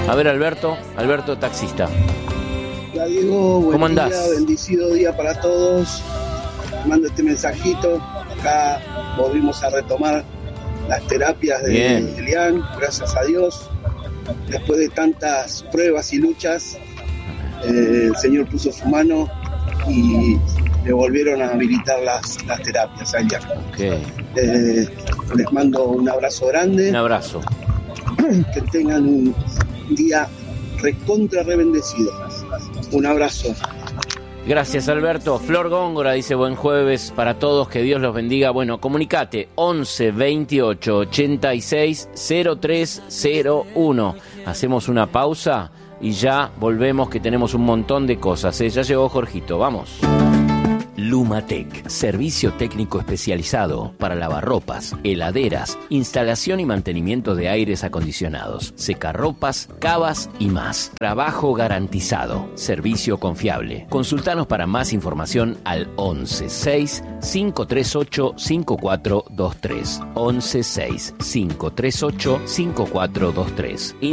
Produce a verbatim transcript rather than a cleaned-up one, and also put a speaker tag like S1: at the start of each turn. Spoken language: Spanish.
S1: A ver, Alberto, Alberto taxista.
S2: Hola Diego, buen
S1: ¿Cómo andás?
S2: día, bendecido día para todos. Mando este mensajito. Acá volvimos a retomar las terapias de
S1: Bien.
S2: Elian, gracias a Dios. Después de tantas pruebas y luchas, eh, el Señor puso su mano y le volvieron a habilitar las, las terapias a Elian.
S1: Okay.
S2: Eh, les mando un abrazo grande.
S1: Un abrazo.
S2: Que tengan un día recontra rebendecido. Un abrazo.
S1: Gracias, Alberto. Flor Góngora dice buen jueves para todos, que Dios los bendiga. Bueno, comunicate once veintiocho ochenta y seis cero tres cero uno. Hacemos una pausa y ya volvemos, que tenemos un montón de cosas, ¿eh? Ya llegó Jorgito, vamos.
S3: Lumatec, servicio técnico especializado para lavarropas, heladeras, instalación y mantenimiento de aires acondicionados, secarropas, cavas y más. Trabajo garantizado, servicio confiable. Consultanos para más información al once seis cinco tres ocho cinco cuatro dos tres. once seis cinco tres ocho cinco cuatro dos tres.